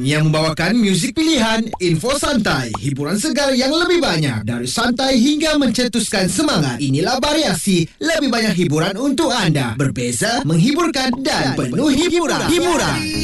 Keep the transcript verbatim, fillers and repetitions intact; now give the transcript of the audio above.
yang membawakan muzik pilihan, info santai, hiburan segar yang lebih banyak, dari santai hingga mencetuskan semangat. Inilah Variasi, lebih banyak hiburan untuk anda. Berbeza, menghiburkan dan penuh hiburan. Hiburan.